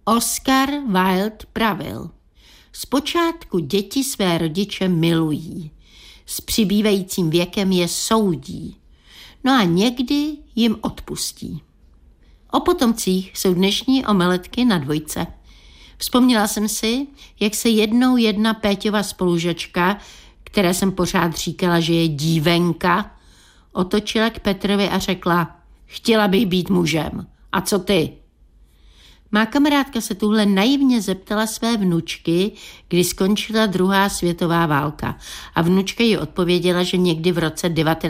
Oscar Wilde pravil: zpočátku děti své rodiče milují, s přibývajícím věkem je soudí, no a někdy jim odpustí. O potomcích jsou dnešní omeletky na Dvojce. Vzpomněla jsem si, jak se jednou jedna Péťova spolužačka, které jsem pořád říkala, že je dívenka, otočila k Petrovi a řekla: chtěla bych být mužem. A co ty? Má kamarádka se tuhle naivně zeptala své vnučky, kdy skončila druhá světová válka, a vnučka jí odpověděla, že někdy v roce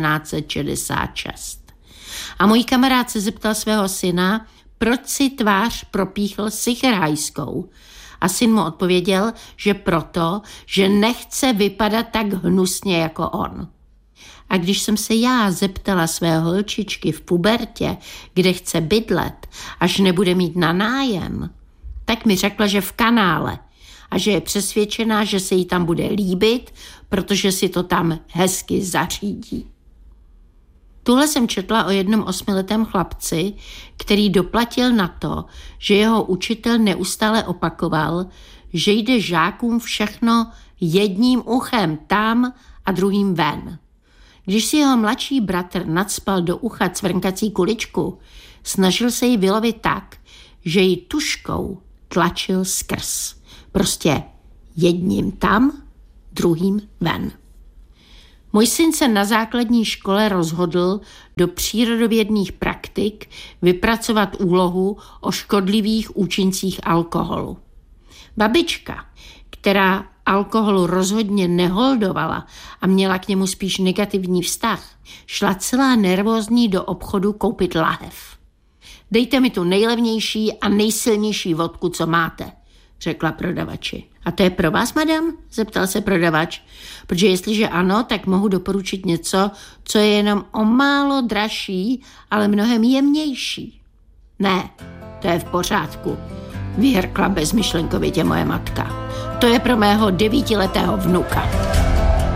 1966. A můj kamarád se zeptal svého syna, proč si tvář propíchl sicherhajskou. A syn mu odpověděl, že proto, že nechce vypadat tak hnusně jako on. A když jsem se já zeptala své holčičky v pubertě, kde chce bydlet, až nebude mít na nájem, tak mi řekla, že v Kanále a že je přesvědčená, že se jí tam bude líbit, protože si to tam hezky zařídí. Tuhle jsem četla o jednom 8letém chlapci, který doplatil na to, že jeho učitel neustále opakoval, že jde žákům všechno jedním uchem tam a druhým ven. Když si jeho mladší bratr nacpal do ucha cvrnkací kuličku, snažil se ji vylovit tak, že ji tužkou tlačil skrz. Prostě jedním tam, druhým ven. Můj syn se na základní škole rozhodl do přírodovědných praktik vypracovat úlohu o škodlivých účincích alkoholu. Babička, která alkoholu rozhodně neholdovala a měla k němu spíš negativní vztah, šla celá nervózní do obchodu koupit lahev. Dejte mi tu nejlevnější a nejsilnější vodku, co máte, řekla prodavači. A to je pro vás, madam? Zeptal se prodavač. Protože jestliže ano, tak mohu doporučit něco, co je jenom o málo dražší, ale mnohem jemnější. Ne, to je v pořádku, vyhrkla bezmyšlenkovitě moje matka. To je pro mého 9letého vnuka.